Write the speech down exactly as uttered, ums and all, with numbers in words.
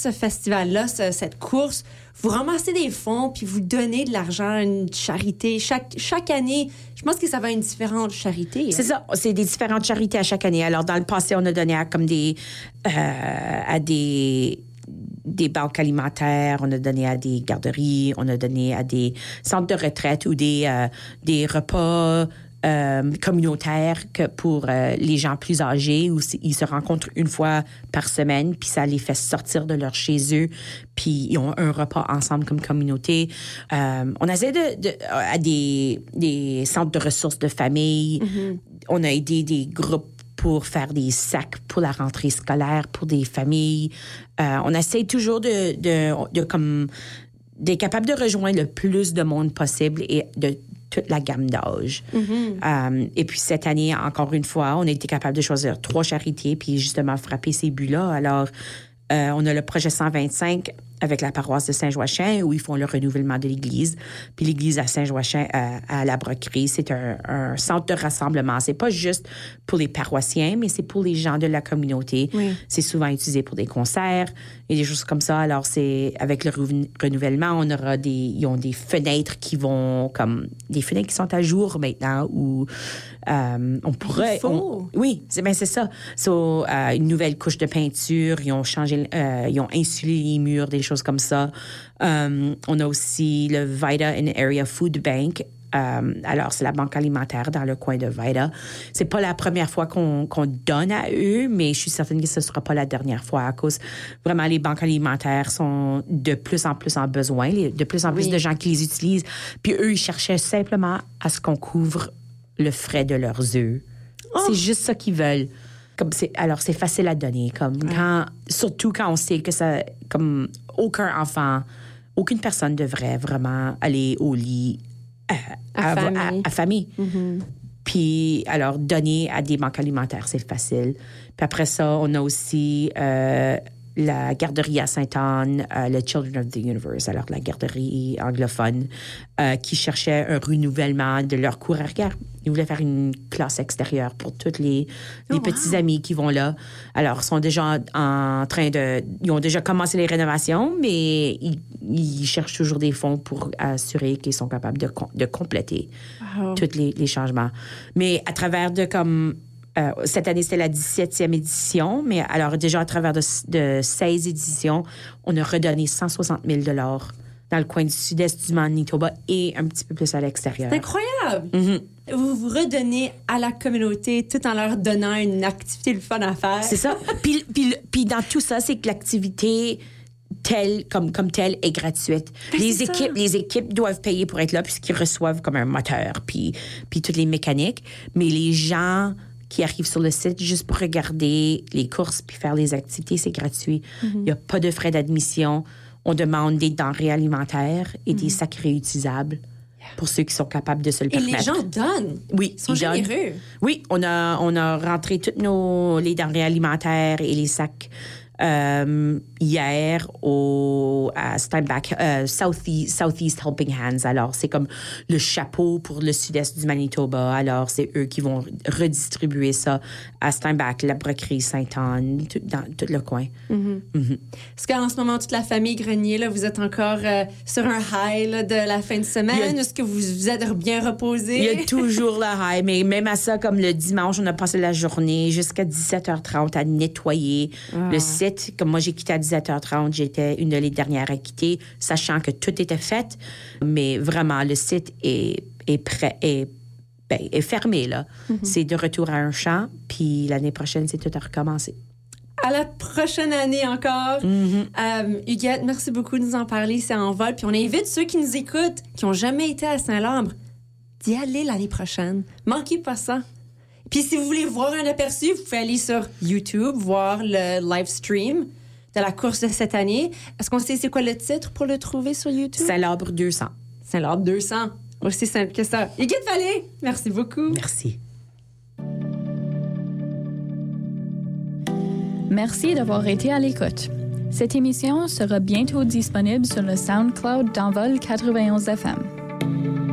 ce festival-là, ce, cette course, vous ramassez des fonds puis vous donnez de l'argent à une charité. Chaque, chaque année, je pense que ça va à une différente charité. C'est ça, c'est des différentes charités à chaque année. Alors, dans le passé, on a donné à comme des... Euh, à des... des banques alimentaires, on a donné à des garderies, on a donné à des centres de retraite ou des, euh, des repas euh, communautaires que pour euh, les gens plus âgés où ils se rencontrent une fois par semaine, puis ça les fait sortir de leur chez eux, puis ils ont un repas ensemble comme communauté. Euh, on a essayé de, de, à des, des centres de ressources de famille. Mm-hmm. On a aidé des groupes pour faire des sacs pour la rentrée scolaire, pour des familles. Euh, on essaie toujours de, de, de comme, d'être capable de rejoindre le plus de monde possible et de toute la gamme d'âge. Mm-hmm. Euh, et puis cette année, encore une fois, on a été capable de choisir trois charités puis justement frapper ces buts-là. Alors, euh, on a le projet cent vingt-cinq avec la paroisse de Saint-Joachim où ils font le renouvellement de l'église. Puis l'église à Saint-Joachim, à, à la Broquerie, c'est un, un centre de rassemblement. C'est pas juste pour les paroissiens, mais c'est pour les gens de la communauté. Oui. C'est souvent utilisé pour des concerts et des choses comme ça. Alors, c'est avec le renouvellement, on aura des... Ils ont des fenêtres qui vont... comme des fenêtres qui sont à jour maintenant où euh, on pourrait... Il faut. On, oui, c'est, ben c'est ça. So, euh, une nouvelle couche de peinture. Ils ont changé... Euh, ils ont insulé les murs, des choses comme ça. Um, on a aussi le Vida and Area Food Bank. Um, alors, c'est la banque alimentaire dans le coin de Vida. C'est pas la première fois qu'on, qu'on donne à eux, mais je suis certaine que ce sera pas la dernière fois à cause vraiment les banques alimentaires sont de plus en plus en besoin, de plus en plus oui. de gens qui les utilisent. Puis eux, ils cherchaient simplement à ce qu'on couvre le frais de leurs œufs. Oh. C'est juste ça qu'ils veulent. Comme c'est, alors, c'est facile à donner. Comme ouais. quand, surtout quand on sait que ça... Comme aucun enfant, aucune personne devrait vraiment aller au lit euh, affamé. À, à, affamé. Mm-hmm. Puis, alors, donner à des banques alimentaires, c'est facile. Puis après ça, on a aussi... Euh, la garderie à Sainte-Anne, euh, le Children of the Universe, alors la garderie anglophone, euh, qui cherchait un renouvellement de leur cours arrière. Ils voulaient faire une classe extérieure pour tous les, les oh, petits wow. amis qui vont là. Alors, ils sont déjà en, en train de... Ils ont déjà commencé les rénovations, mais ils, ils cherchent toujours des fonds pour assurer qu'ils sont capables de, de compléter wow. tous les, les changements. Mais à travers de comme... Euh, cette année, c'était la dix-septième édition, mais alors déjà à travers de, de seize éditions, on a redonné cent soixante mille dollars dans le coin du sud-est du Manitoba et un petit peu plus à l'extérieur. C'est incroyable! Mm-hmm. Vous vous redonnez à la communauté tout en leur donnant une activité le fun à faire. C'est ça. Puis, puis, puis dans tout ça, c'est que l'activité... Telle, comme, comme telle est gratuite. Ben, les, équipes, les équipes doivent payer pour être là puisqu'ils reçoivent comme un moteur puis, puis toutes les mécaniques. Mais les gens qui arrivent sur le site juste pour regarder les courses puis faire les activités, c'est gratuit. Il mm-hmm. n'y a pas de frais d'admission. On demande des denrées alimentaires et mm-hmm. des sacs réutilisables pour ceux qui sont capables de se le permettre. Et les gens donnent. Oui, ils sont généreux. Donnent. Oui, on a, on a rentré toutes nos les denrées alimentaires et les sacs Euh, hier au à Steinbach, euh, Southeast, Southeast Helping Hands. Alors, c'est comme le chapeau pour le sud-est du Manitoba. Alors, c'est eux qui vont redistribuer ça à Steinbach, la Broquerie, Sainte-Anne, tout, dans tout le coin. Mm-hmm. Mm-hmm. Est-ce qu'en ce moment, toute la famille Grenier, là, vous êtes encore euh, sur un high là, de la fin de semaine? A, Est-ce que vous vous êtes bien reposé? Il y a toujours le high, mais même à ça, comme le dimanche, on a passé la journée jusqu'à dix-sept heures trente à nettoyer ah. le site. Comme moi, j'ai quitté à dix-sept heures trente, j'étais une des dernières à quitter, sachant que tout était fait. Mais vraiment, le site est, est prêt, est, ben, est fermé, là. Mm-hmm. C'est de retour à un champ, puis l'année prochaine, c'est tout à recommencer. À la prochaine année encore. Mm-hmm. Euh, Huguette, merci beaucoup de nous en parler. C'est en vol. Puis on invite ceux qui nous écoutent, qui n'ont jamais été à Saint-Labre, d'y aller l'année prochaine. Manquez pas ça. Puis si vous voulez voir un aperçu, vous pouvez aller sur YouTube, voir le live stream de la course de cette année. Est-ce qu'on sait c'est quoi le titre pour le trouver sur YouTube? Saint-Labre deux cents. Saint-Labre deux cents. Aussi simple que ça. Huguette Vallée, merci beaucoup. Merci. Merci d'avoir été à l'écoute. Cette émission sera bientôt disponible sur le SoundCloud d'Envol quatre-vingt-onze F M.